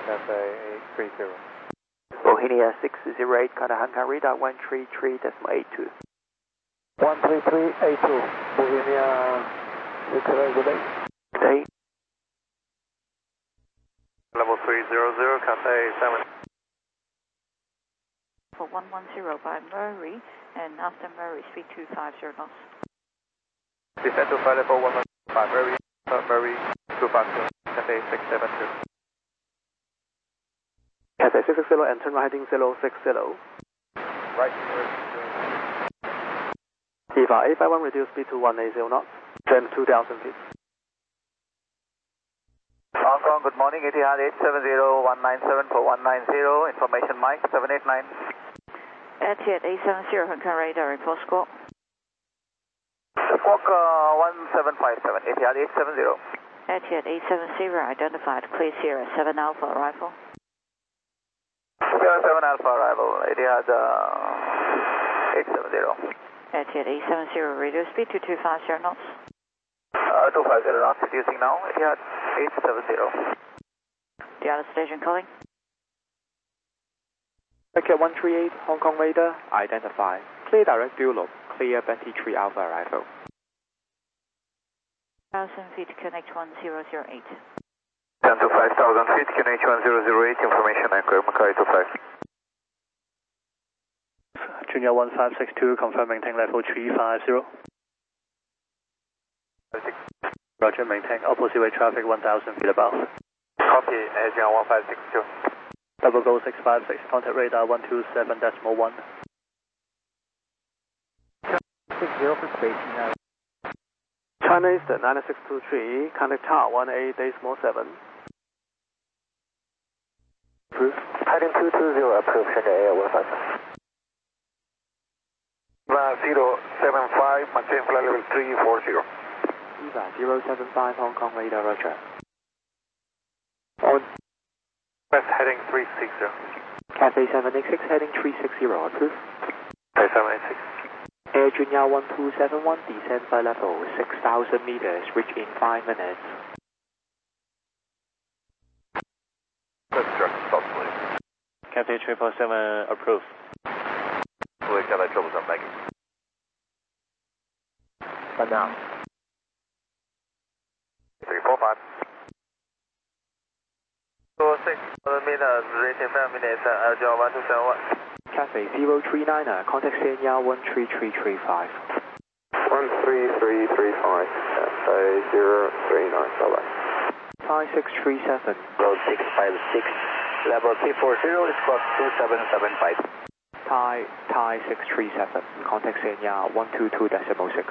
Cathay 830. Bohemia 608, contact Hong Kong radar 133.82. 13382, Bohemia 608. Today. Level 300, Cathay 7. For 110 by Murray, and after Murray, speed 250 knots. Descend to flight level 115, Murray, Murray 250, Cathay 672. Cathay 660 and turn right heading 060. Right. EVA 851, reduce speed to 180 knots, then 2000 feet. Hong Kong, good morning, Etihad 870-197 for 190, information Mike 789. Etihad 870, Hong Kong radar, report squawk. Squawk 1757, Etihad 870. Etihad 870, identified, clear Sierra 7 Alpha, arrival. Sierra 7 Alpha, arrival, Etihad 870. Etihad 870, reduce speed to 250 knots. 250 knots, reducing now, Etihad 870. The other station calling. Okay, 138, Hong Kong radar, identified. Clear direct dual, clear Betty 3 Alpha arrival. 1,000 feet, connect 1008. 10 to 5,000 feet, QNH 1008, information anchor, Makai 25. Junior 1562, confirm maintain level 350. Roger, maintain opposite way traffic 1,000 feet above. Copy, Junior 1562. Double go 656, contact radar 127.1. 60 for spacing now. China Eastern 9623, contact tower 18.7. Approved. Heading 220, approved, Shenzhen Air 157. 075, maintain flight level 340. EVA 075, Hong Kong radar, roger. On west heading 360. Cathay 786, heading 360, approved. Cathay 786. Air Junior 1271, descend by level 6,000 meters, reach in 5 minutes. Good, sir, stop please. Cathay 777, approved. We've got trouble on baggage. But now. 345. 26 meters, reaching 5 minutes, Junior 1271. Cathay 039er, contact Senya 13335. 13335, Cathay 039, bye-bye. 5637. Road 656, level 340, squawk 2775. Thai 637, contact Senya 122.6.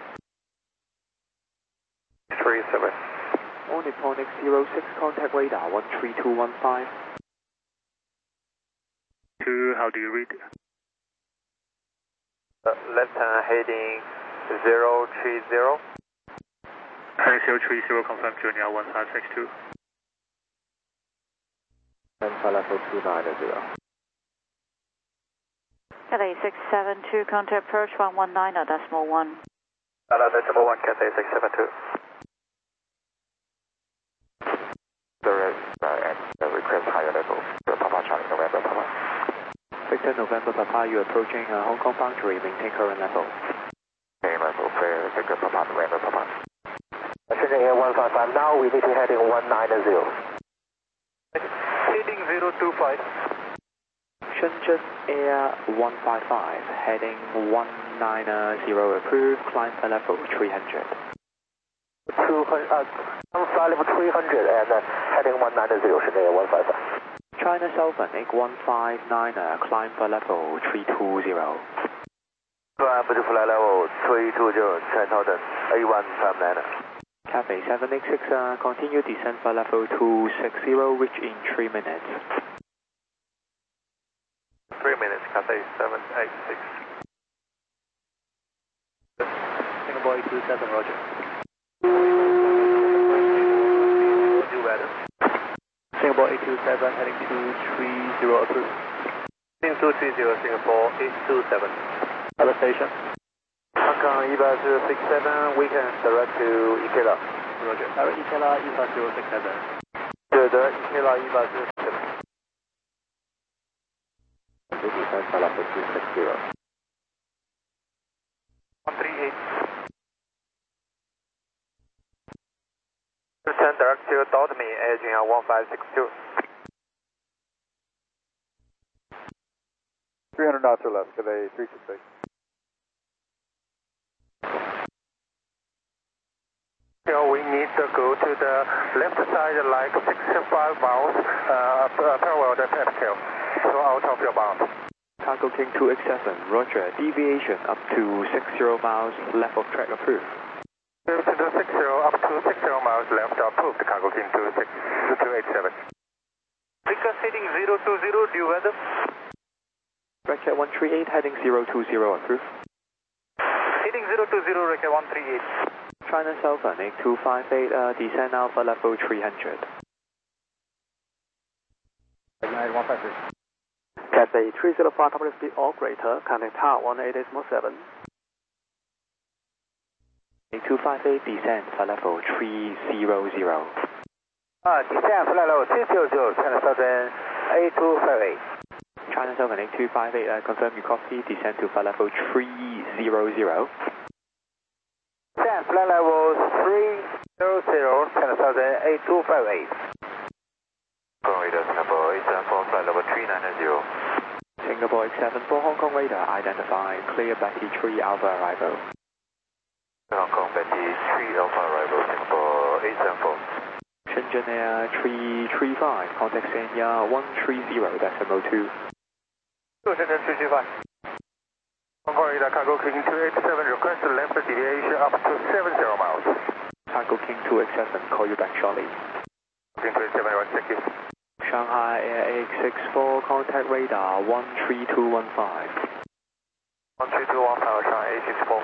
37. On Nipponic 06, contact radar 13215. 2, how do you read? Left hand heading 030. Heading 030, confirm Junior 1562. And flight level 290. Cathay 672, contact approach 119.1. Hello, decimal 1, Cathay 672. And request higher level. Papa Charlie November, Papa. Victor November Papa, you're approaching Hong Kong boundary, maintain current level. Same level, Victor Papa November, Papa. Shenzhen Air 155, now we need to heading 190. Heading 025. Shenzhen Air 155, heading 190, approved, climb by level 300. 200, flight level 300 and heading 190, Shenzhen Air 155. China Southern 8159er, climb by level 320. Climb to flight level 320, China Southern 8159er. Cathay 786, continue descent by level 260, reach in 3 minutes. 3 minutes, Cathay 786. Singapore 827, roger. Do better. Singapore 827, heading 230, approved. 230, Singapore 827. Other station. Hong Kong EVA 067, we can direct to Ikela. Roger. Direct Ikela, EVA 067. 对的，Ikela EVA 067. Taipei descend for level 260. 138. Descend direct to Dodme, edging on 1562. 300 knots or less, give a 326. We need to go to the left side like 65 miles, parallel the tail, so out of your bound. Cargo King 287, roger, deviation up to 60 miles, left of track approved. To the 60, up to 60 miles left, approved, Cargo King 287. Because heading 020, due weather. Racket 138, heading 020, approved. Heading 020, Racket 138. China Southern 8258, descend now for level 300. United 153. Cathay 305 top speed or greater, contact tower 18.7. 8258, descend for level 300. Descend for level 300, China Southern 8258. China Southern 8258, confirm you copy, descend to flight level 300. Descend flight level 300, China Southern 8258. Radar Singapore 874, flight level 390. Singapore 874, Hong Kong radar, identify, clear Betty 3 Alpha arrival. Hong Kong Betty 3 Alpha arrival, Singapore 874. Shenzhen Air 335, contact Sanya 130.2. Shenzhen 335. Hong Kong radar Cargo King 287, request left deviation up to 70 miles. Cargo King 287, call you back shortly. King 287, right, thank you. Shanghai Air 864, contact radar 13215. 13215, Shanghai 864.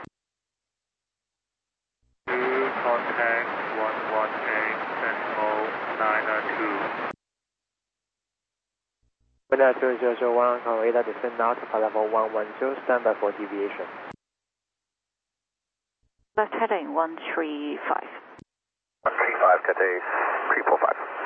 Contact 118, Sentinel 992. Winner 001, Hong Kong radar descend now to flight level 110, stand by for deviation. Left heading 135. 135, Cathay 345.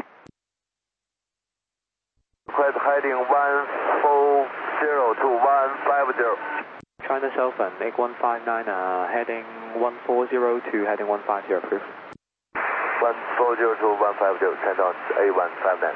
Request heading 140 to 150. China Southern 8159, heading 140 to heading 150, approved. 140 to 150, send on A159.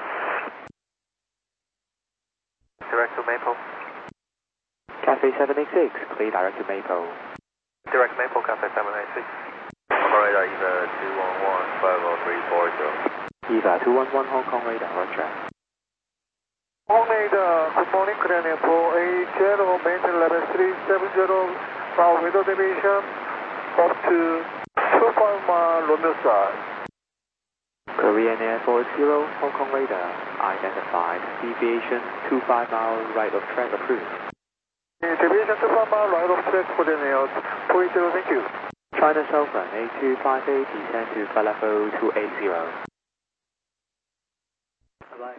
Direct to Maple. Cafe 786, clear direct to Maple. Direct Maple, Cafe 786. Radar EVA 211, 50340. EVA 211, Hong Kong radar, roger. Hong radar, good morning, Korean Air 480, maintain level 370, our window deviation up to 25 mile Romeo side. Korean Air 40, Hong Kong radar, identified, deviation 25 mile right of track approved. Deviation 25 mile right of track, Korean Air 480, thank you. China Southern 8258, descend to flight level 280. Bye-bye.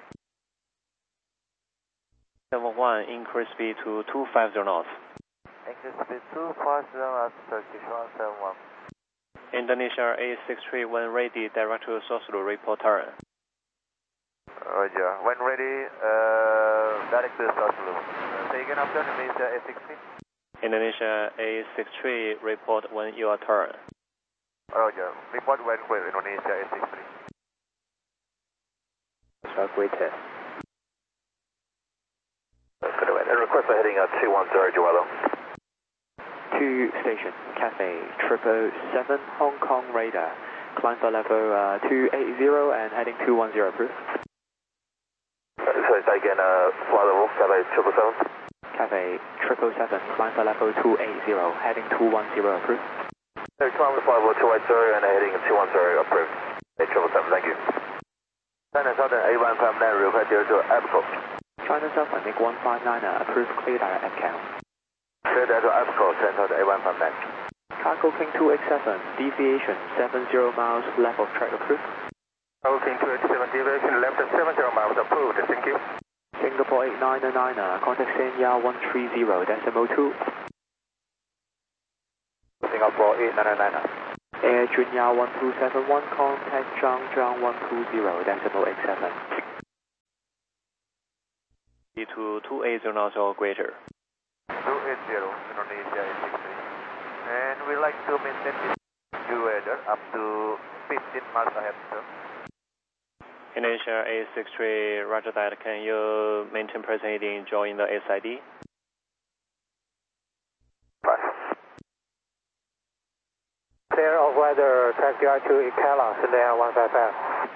71, increase speed to 250 knots. Increase speed 250 knots, Turkish 171. Indonesia A63, when ready, direct to Sosolo, report turn. Roger, when ready, direct to Sosolo. Say again after Indonesia A63. Indonesia A63, report when you are turn. Roger, report when clear, Indonesia A63. So great test. And request for heading 210, Joello. 2 station, Cafe 777, Hong Kong radar, climb for level 280 and heading 210, approved. Sorry, say again, flight level, Cafe 777. Cafe 777, climb for level 280, heading 210, approved. Climb with flight level 280 and heading 210, approved. 777, thank you. China Southern A159, request here to Apico. China Southern MiG 159, approved, clear direct EPCAL. Clear that to Apico, China Southern A159. Cargo King 287, deviation 70 miles, left of track approved. Cargo King 287, deviation left 70 miles, approved, thank you. Singapore 8999, contact Sanya 130.2. Singapore 8999. Air Junya 1271, contact Zhangjiang 120.87. B2 to 280 knots or greater. 280, Indonesia A63. And we like to maintain this weather up to 15 miles ahead, sir. Indonesia A63, roger that. Can you maintain present heading, join the SID? Clear of weather, taxi to Ikela, Sydney 155.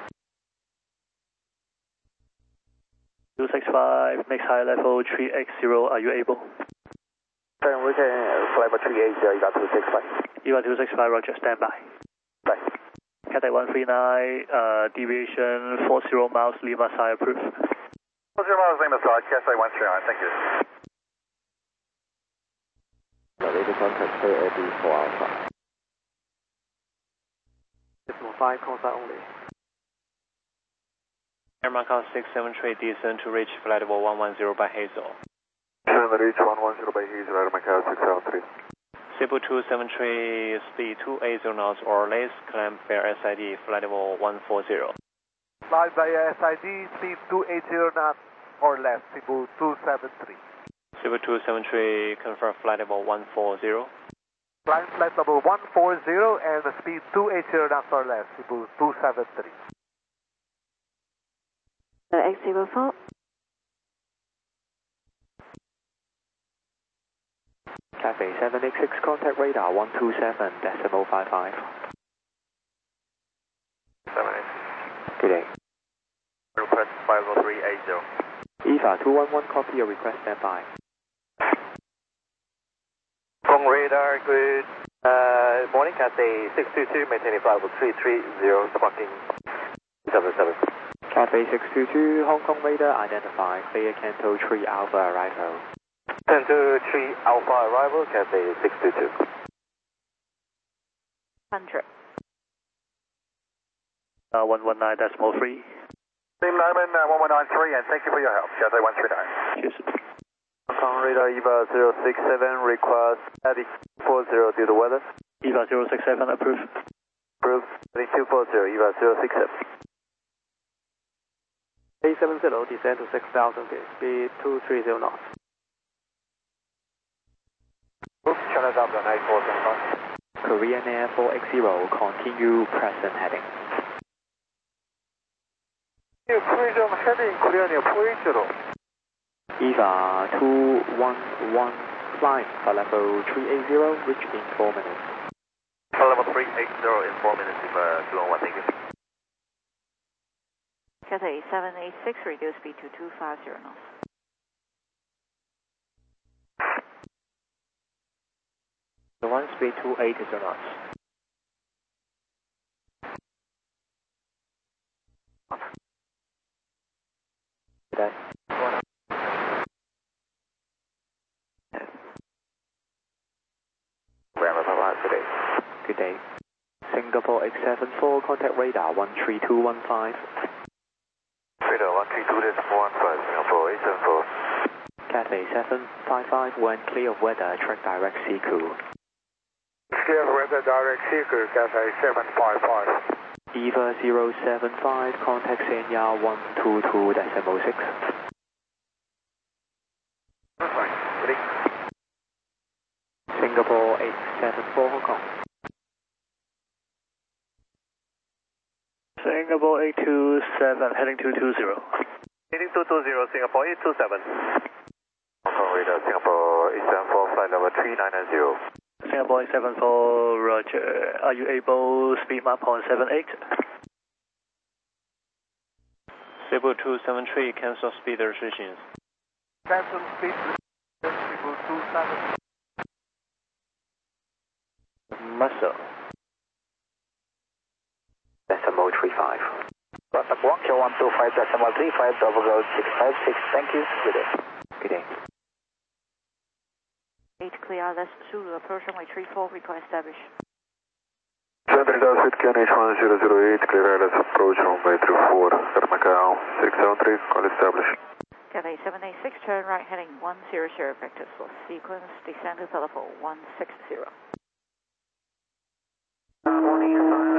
265, next high level 380, are you able? Turn, we can fly by 380, EVA 265. EVA 265, roger, stand by. Bye. Cathay 139, deviation 40 miles, Lima side approved. 40 miles, Lima side, Cathay 139, thank you. Later contact KAB 4 Alpha. 5, contact only. Air Macau 673, descend to reach flight level 110 by Hazel. Descend reach 110 by Hazel, Air Macau 673. Cebu 273, speed 280 knots or less, climb Bear SID, flight level 140. Fly by SID, speed 280 knots or less, Cebu 273. Cebu 273, confirm flight level 140. Climb flight level 140 and the speed 280 knots or less, Cebu 273. X04. Cathay 786, contact radar 127.55. 786. Good day. Request 50380. EVA 211, copy your request, stand by. Hong radar, good morning, Cathay 622, maintaining flight level 330, squawking 77. Cathay 622, Hong Kong radar, identify, clear Canto 3 Alpha arrival. Canto 3 Alpha arrival, Cathay 622. 100. 119.3. Team Nyman 1193, and thank you for your help, Cathay 139. Cheers. Hong Kong radar EVA 067, request heading 40 due to weather. EVA 067, approved. Approved, heading 240, EVA 067. A70, descend to 6,000 feet, speed 230 knots. China Dublin 9475. Korean Air 4X0, continue present heading. Freedom heading Korean Air 480. EVA 211, climb for level 380, reach in 4 minutes. Level 380 in 4 minutes, EVA 211, thank you. Cathay 786, reduce speed to 250 knots. The one speed 280 knots. Good day. Good day. Singapore X74, contact radar 13215. Radar 132.15, Singapore 874. Cathay 755, when clear of weather, track direct Siku. Clear weather direct seeker, Cathay 755. EVA 075, contact Senya 122.6. Singapore 874, Hong Kong. Singapore 827, heading 220. Heading 220, Singapore 827. Hong Kong radar, Singapore 874, flight level 3990. Singapore 874, roger. Are you able speed map on 78? Cebu 273, cancel speed restrictions. Cancel speed Cebu 273. Muscle. Decimal 35. Contact Guangzhou 125.35, double road 656, thank you, good day. Good day. 8 clear, less Zulu, approach runway 34, request establish. 730 QNH 1008, clear airless approach runway 34, Air Macau 673, call established. Cathay 786, turn right heading 100, vector source sequence, descend to level 160. Morning,